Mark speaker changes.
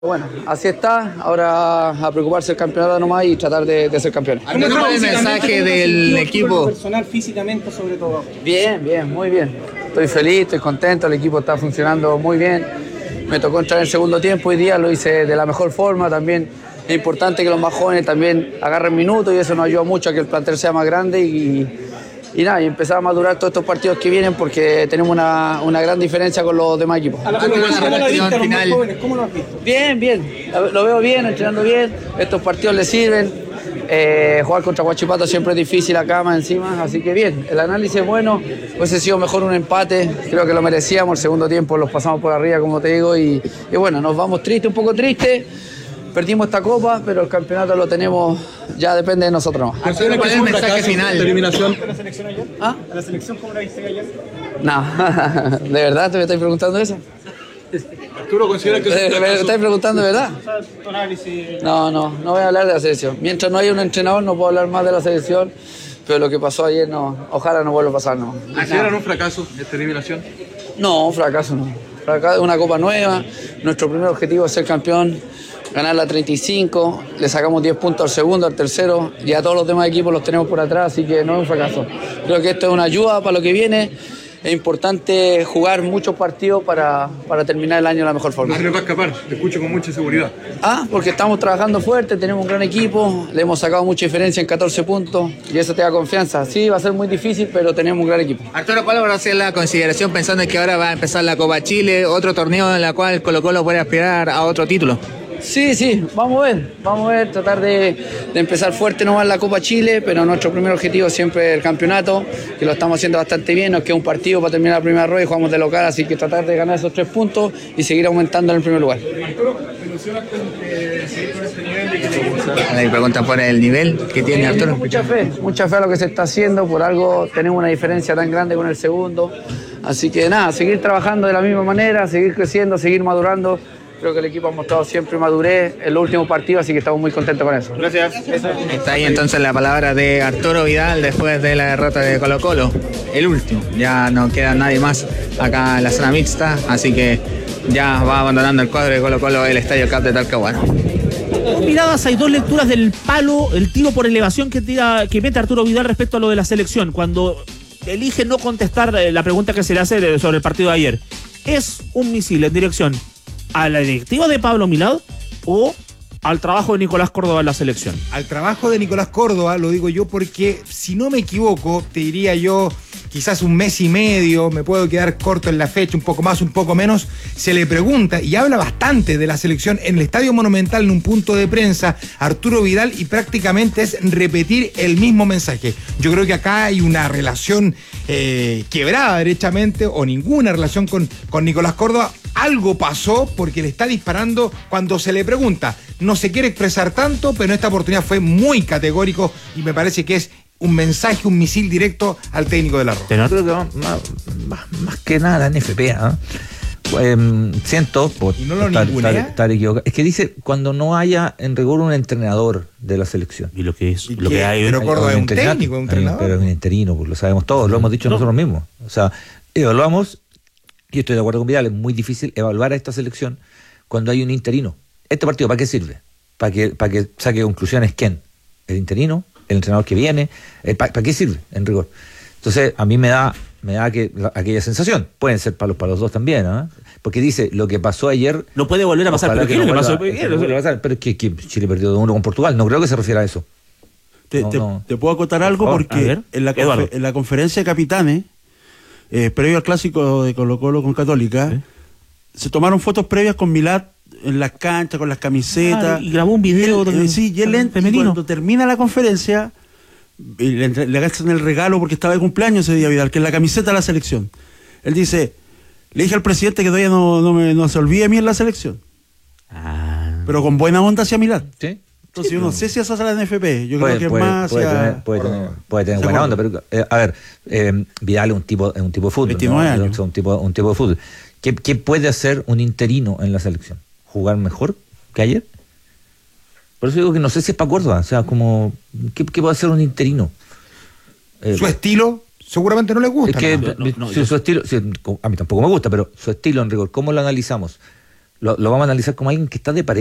Speaker 1: Bueno, así está, ahora a preocuparse el campeonato nomás y tratar de ser campeones.
Speaker 2: ¿Cómo fue el mensaje del equipo?
Speaker 3: Personal, físicamente sobre todo.
Speaker 1: Bien, muy bien. Estoy feliz, estoy contento, el equipo está funcionando muy bien. Me tocó entrar en el segundo tiempo, hoy día lo hice de la mejor forma. También es importante que los más jóvenes también agarren minutos y eso nos ayuda mucho a que el plantel sea más grande y empezar a madurar todos estos partidos que vienen porque tenemos una gran diferencia con los demás equipos.
Speaker 3: ¿Cómo lo has visto?
Speaker 1: Bien, lo veo bien, entrenando bien, estos partidos le sirven. Jugar contra Huachipato siempre es difícil acá más encima, así que bien, el análisis es bueno, hubiese sido mejor un empate, creo que lo merecíamos, el segundo tiempo los pasamos por arriba, como te digo, y bueno, nos vamos un poco tristes. Perdimos esta copa, pero el campeonato lo tenemos, ya depende de nosotros.
Speaker 2: ¿Cuál es el mensaje final?
Speaker 3: ¿Eliminación de la selección ayer?
Speaker 1: ¿Ah?
Speaker 3: ¿A la selección cómo la viste ayer?
Speaker 1: No, ¿de verdad te me estáis preguntando eso?
Speaker 3: Arturo, ¿considera que
Speaker 1: ¿Me estáis preguntando de verdad?
Speaker 3: tu análisis?
Speaker 1: No voy a hablar de la selección. Mientras no haya un entrenador no puedo hablar más de la selección, pero lo que pasó ayer no, ojalá no vuelva a pasar, no.
Speaker 4: ¿Consideran un fracaso esta eliminación?
Speaker 1: No, un fracaso no. Una copa nueva, nuestro primer objetivo es ser campeón, ganar la 35, le sacamos 10 puntos al segundo, al tercero, y a todos los demás equipos los tenemos por atrás, así que no es un fracaso. Creo que esto es una ayuda para lo que viene. Es importante jugar muchos partidos para terminar el año de la mejor forma.
Speaker 4: No se les va a escapar, te escucho con mucha seguridad.
Speaker 1: Porque estamos trabajando fuerte, tenemos un gran equipo, le hemos sacado mucha diferencia en 14 puntos y eso te da confianza. Sí, va a ser muy difícil, pero tenemos un gran equipo.
Speaker 2: Arturo, ¿cuál va a ser la consideración pensando en que ahora va a empezar la Copa Chile, otro torneo en el cual Colo-Colo puede aspirar a otro título?
Speaker 1: Sí, vamos a ver, tratar de empezar fuerte nomás la Copa Chile, pero nuestro primer objetivo es siempre el campeonato, que lo estamos haciendo bastante bien, nos queda un partido para terminar la primera rueda y jugamos de local, así que tratar de ganar esos 3 puntos y seguir aumentando en el primer lugar.
Speaker 3: Arturo, ¿te ilusionas con seguir con este nivel de que te gusta?
Speaker 2: Me preguntan por el nivel que tiene Arturo.
Speaker 1: Mucha fe a lo que se está haciendo, por algo tenemos una diferencia tan grande con el segundo, así que nada, seguir trabajando de la misma manera, seguir creciendo, seguir madurando. Creo que el equipo ha mostrado siempre madurez en los últimos partidos, así que estamos muy contentos con eso.
Speaker 3: Gracias.
Speaker 2: Está ahí entonces la palabra de Arturo Vidal después de la derrota de Colo-Colo. El último. Ya no queda nadie más acá en la zona mixta, así que ya va abandonando el cuadro de Colo-Colo el Estadio Cap de Talcahuano.
Speaker 5: Miradas, hay dos lecturas del palo, el tiro por elevación que mete Arturo Vidal respecto a lo de la selección, cuando elige no contestar la pregunta que se le hace sobre el partido de ayer. ¿Es un misil en dirección a la directiva de Pablo Milad o al trabajo de Nicolás Córdoba en la selección?
Speaker 6: Al trabajo de Nicolás Córdoba, lo digo yo porque, si no me equivoco, te diría yo, quizás un mes y medio, me puedo quedar corto en la fecha, un poco más, un poco menos, se le pregunta y habla bastante de la selección en el Estadio Monumental en un punto de prensa, Arturo Vidal, y prácticamente es repetir el mismo mensaje. Yo creo que acá hay una relación quebrada derechamente, o ninguna relación con Nicolás Córdoba. Algo pasó porque le está disparando cuando se le pregunta. No se quiere expresar tanto, pero en esta oportunidad fue muy categórico y me parece que es un mensaje, un misil directo al técnico de la Roja.
Speaker 7: Pero creo que más que nada la NFP, siento por
Speaker 6: ¿Y no lo ningunea?
Speaker 7: estar equivocado. Es que dice cuando no haya en rigor un entrenador de la selección.
Speaker 5: Y lo que es,
Speaker 6: ¿Y
Speaker 5: lo
Speaker 6: qué?
Speaker 5: que hay.
Speaker 6: Pero Córdoba es un
Speaker 7: interinato,
Speaker 6: técnico, un entrenador.
Speaker 7: Pero es un interino, pues lo sabemos todos, lo hemos dicho nosotros mismos. O sea, evaluamos, y estoy de acuerdo con Vidal, es muy difícil evaluar a esta selección cuando hay un interino. ¿Este partido para qué sirve? Para que saque conclusiones quién, el interino, el entrenador que viene, ¿para qué sirve en rigor? Entonces a mí me da aquella sensación. Pueden ser para los dos también, ¿eh? Porque dice lo que pasó ayer
Speaker 5: No puede volver a pasar, pero ¿qué le pasó?
Speaker 7: pero es que Chile perdió 2-1 con Portugal, no creo que se refiera a eso.
Speaker 8: Te puedo acotar algo porque en la conferencia de capitanes, previo al clásico de Colo-Colo con Católica, se tomaron fotos previas con Milad en las canchas, con las camisetas.
Speaker 5: Y grabó un video.
Speaker 8: Y él femenino. Cuando termina la conferencia, le gastan el regalo porque estaba de cumpleaños ese día Vidal, que es la camiseta de la selección. Él dice, le dije al presidente que todavía no se olvide de mí en la selección. Pero con buena onda hacia Milad.
Speaker 7: ¿Sí?
Speaker 8: Entonces yo no sé si esa es la NFP. Yo creo que es más
Speaker 7: puede tener buena onda, pero a ver, Vidal es un tipo de fútbol,
Speaker 8: 29 años.
Speaker 7: Un tipo de fútbol. ¿Qué puede hacer un interino en la selección? ¿Jugar mejor que ayer? Por eso digo que no sé si es para Córdoba. O sea, como ¿qué puede hacer un interino?
Speaker 6: Su estilo seguramente no le gusta.
Speaker 7: Es que su estilo, a mí tampoco me gusta, pero su estilo en rigor, ¿cómo lo analizamos? lo vamos a analizar como alguien que está de pareja.